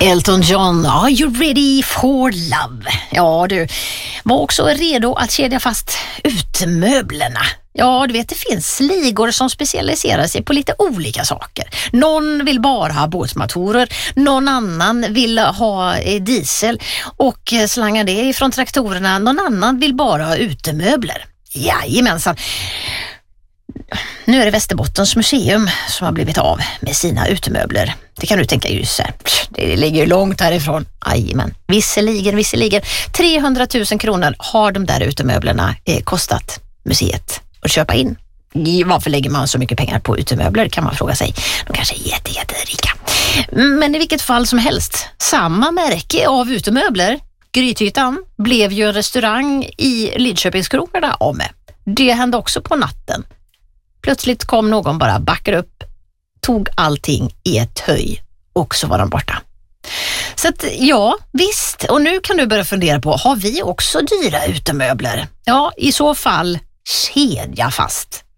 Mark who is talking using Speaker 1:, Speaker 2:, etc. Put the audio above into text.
Speaker 1: Elton John, are you ready for love? Ja, du var också redo att kedja fast utemöblerna. Ja, du vet, det finns ligor som specialiserar sig på lite olika saker. Någon vill bara ha båtmotorer, någon annan vill ha diesel och slanga det ifrån traktorerna. Någon annan vill bara ha utemöbler. Jajamensan. Nu är det Västerbottens museum som har blivit av med sina utemöbler. Det kan du tänka ju så här. Det ligger ju långt härifrån. Jajamän, visserligen. 300 000 kronor har de där utemöblerna kostat museet att köpa in. Varför lägger man så mycket pengar på utemöbler, kan man fråga sig. De kanske är jätterika. Men i vilket fall som helst, samma märke av utemöbler, Grythyttan, blev ju en restaurang i Lidköpingskrokarna av med. Det hände också på natten. Plötsligt kom någon, bara backade upp, tog allting i ett höj och så var de borta. Så att, ja, visst. Och nu kan du börja fundera på, har vi också dyra utemöbler? Ja, i så fall kedja fast.